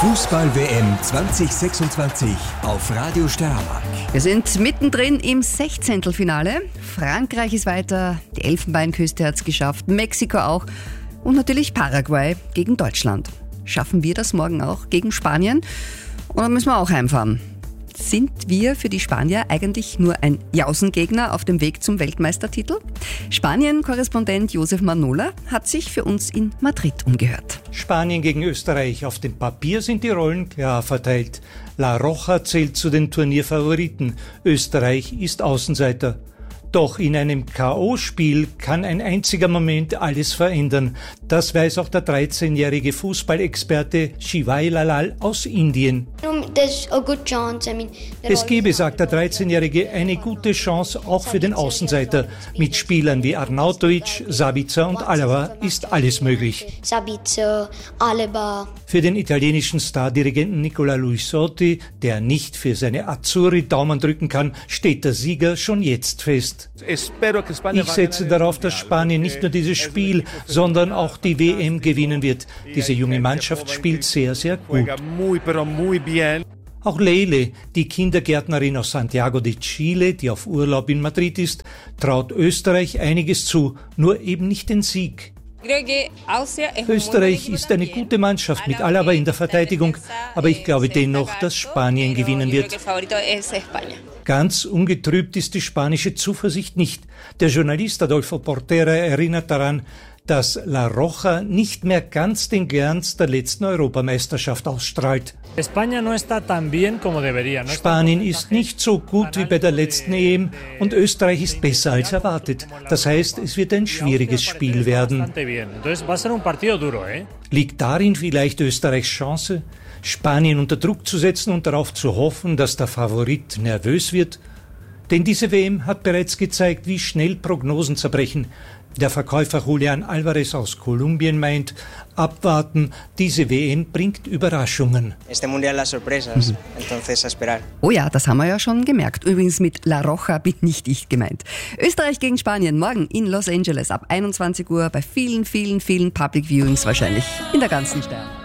Fußball-WM 2026 auf Radio Steiermark. Wir sind mittendrin im 16. Frankreich ist weiter, die Elfenbeinküste hat es geschafft, Mexiko auch und natürlich Paraguay gegen Deutschland. Schaffen wir das morgen auch gegen Spanien oder müssen wir auch heimfahren? Sind wir für die Spanier eigentlich nur ein Jausengegner auf dem Weg zum Weltmeistertitel? Spanien-Korrespondent Josef Manola hat sich für uns in Madrid umgehört. Spanien gegen Österreich. Auf dem Papier sind die Rollen klar verteilt. La Roja zählt zu den Turnierfavoriten. Österreich ist Außenseiter. Doch in einem K.O.-Spiel kann ein einziger Moment alles verändern. Das weiß auch der 13-jährige Fußballexperte Shivai Lalal aus Indien. Es gebe, sagt der 13-jährige, eine gute Chance auch für den Außenseiter. Mit Spielern wie Arnautovic, Sabitzer und Alaba ist alles möglich. Für den italienischen Stardirigenten Nicola Luisotti, der nicht für seine Azzurri Daumen drücken kann, steht der Sieger schon jetzt fest. Ich setze darauf, dass Spanien nicht nur dieses Spiel, sondern auch die WM gewinnen wird. Diese junge Mannschaft spielt sehr, sehr gut. Auch Leile, die Kindergärtnerin aus Santiago de Chile, die auf Urlaub in Madrid ist, traut Österreich einiges zu, nur eben nicht den Sieg. Österreich ist eine gute Mannschaft mit Alaba in der Verteidigung, aber ich glaube dennoch, dass Spanien gewinnen wird. Ganz ungetrübt ist die spanische Zuversicht nicht. Der Journalist Adolfo Portera erinnert daran, dass La Roja nicht mehr ganz den Glanz der letzten Europameisterschaft ausstrahlt. Spanien ist nicht so gut wie bei der letzten EM und Österreich ist besser als erwartet. Das heißt, es wird ein schwieriges Spiel werden. Liegt darin vielleicht Österreichs Chance, Spanien unter Druck zu setzen und darauf zu hoffen, dass der Favorit nervös wird? Denn diese WM hat bereits gezeigt, wie schnell Prognosen zerbrechen. Der Verkäufer Julian Alvarez aus Kolumbien meint, abwarten, diese WM bringt Überraschungen. Oh ja, das haben wir ja schon gemerkt. Übrigens mit La Roja bin nicht ich gemeint. Österreich gegen Spanien morgen in Los Angeles ab 21 Uhr bei vielen Public Viewings wahrscheinlich in der ganzen Steiermark.